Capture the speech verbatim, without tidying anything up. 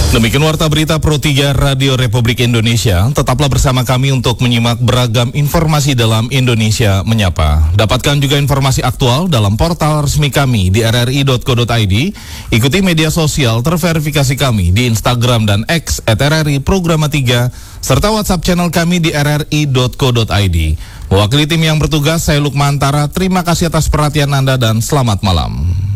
Demikian Warta Berita Pro tiga Radio Republik Indonesia. Tetaplah bersama kami untuk menyimak beragam informasi dalam Indonesia Menyapa. Dapatkan juga informasi aktual dalam portal resmi kami di r r i dot co dot i d. Ikuti media sosial terverifikasi kami di Instagram dan X at r r i programa tiga, serta WhatsApp channel kami di r r i dot co dot i d. Mewakili tim yang bertugas, saya Lukman Tara. Terima kasih atas perhatian Anda dan selamat malam.